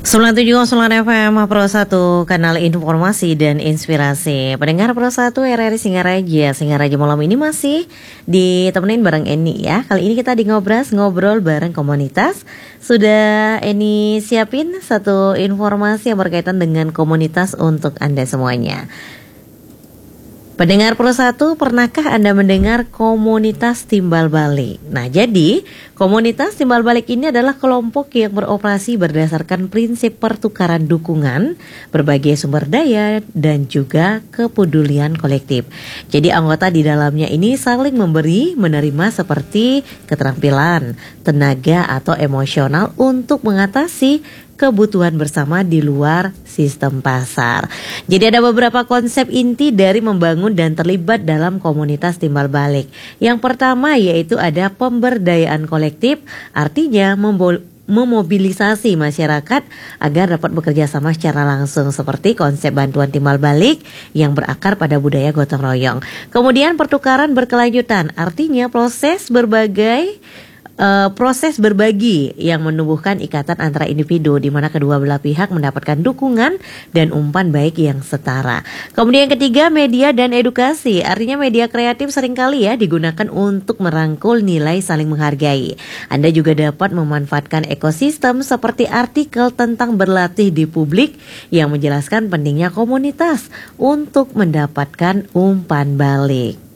97,9 FM Pro 1, kanal informasi dan inspirasi. Pendengar Pro 1 RRI Singaraja. Singaraja malam ini masih ditemenin bareng Eni ya. Kali ini kita di Ngobras, ngobrol bareng komunitas. Sudah Eni siapin satu informasi yang berkaitan dengan komunitas untuk Anda semuanya. Pendengar Pro 1, pernahkah Anda mendengar komunitas timbal balik? Nah, jadi komunitas timbal balik ini adalah kelompok yang beroperasi berdasarkan prinsip pertukaran dukungan, berbagai sumber daya, dan juga kepedulian kolektif. Jadi anggota di dalamnya ini saling memberi, menerima seperti keterampilan, tenaga, atau emosional untuk mengatasi kebutuhan bersama di luar sistem pasar. Jadi ada beberapa konsep inti dari membangun dan terlibat dalam komunitas timbal balik. Yang pertama yaitu ada pemberdayaan kolektif, artinya memobilisasi masyarakat agar dapat bekerja sama secara langsung, seperti konsep bantuan timbal balik yang berakar pada budaya gotong royong. Kemudian pertukaran berkelanjutan, artinya proses berbagi yang menumbuhkan ikatan antara individu di mana kedua belah pihak mendapatkan dukungan dan umpan baik yang setara. Kemudian yang ketiga, media dan edukasi. Artinya media kreatif seringkali ya digunakan untuk merangkul nilai saling menghargai. Anda juga dapat memanfaatkan ekosistem seperti artikel tentang berlatih di publik yang menjelaskan pentingnya komunitas untuk mendapatkan umpan balik.